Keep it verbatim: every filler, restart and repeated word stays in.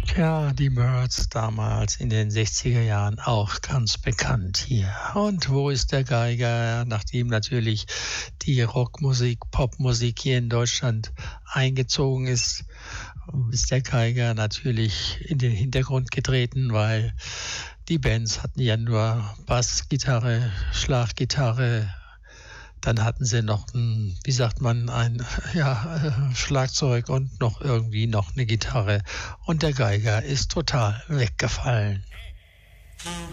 Ja, die Byrds damals in den sechziger Jahren auch ganz bekannt hier. Und wo ist der Geiger? Nachdem natürlich die Rockmusik, Popmusik hier in Deutschland eingezogen ist, ist der Geiger natürlich in den Hintergrund getreten, weil die Bands hatten ja nur Bassgitarre, Schlaggitarre. Dann hatten sie noch ein, wie sagt man, ein ja, Schlagzeug und noch irgendwie noch eine Gitarre. Und der Geiger ist total weggefallen.